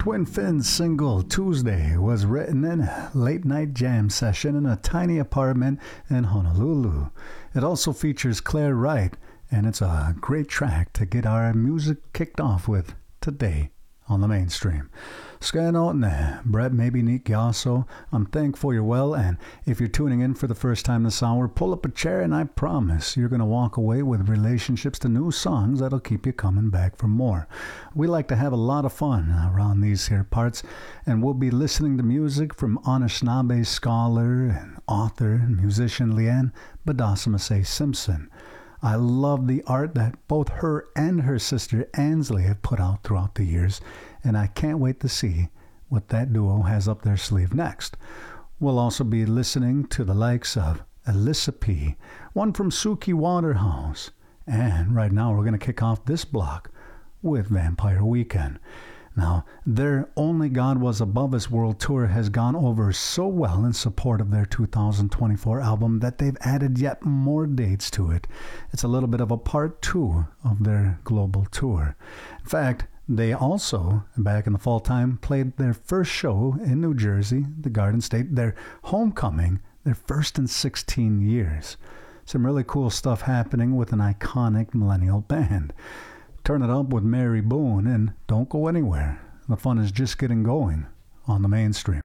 Twin Finn's single Tuesday was written in a late night jam session in a tiny apartment in Honolulu. It also features Claire Wright, and it's a great track to get our music kicked off with today on the mainstream. Skanotne, Brett maybe Nick Yasso. I'm thankful you're well, and if you're tuning in for the first time this hour, pull up a chair and I promise you're going to walk away with relationships to new songs that'll keep you coming back for more. We like to have a lot of fun around these here parts, and we'll be listening to music from Anishinaabe scholar and author and musician Leanne Badassamase Simpson. I love the art that both her and her sister Ansley have put out throughout the years, and I can't wait to see what that duo has up their sleeve next. We'll also be listening to the likes of Alyssa P., one from Suki Waterhouse, and right now we're going to kick off this block with Vampire Weekend. Now, their Only God Was Above Us World Tour has gone over so well in support of their 2024 album that they've added yet more dates to it. It's a little bit of a part 2 of their global tour. In fact, they also, back in the fall time, played their first show in New Jersey, the Garden State, their homecoming, their first in 16 years. Some really cool stuff happening with an iconic millennial band. Turn it up with Mary Boone, and don't go anywhere. The fun is just getting going on the mainstream.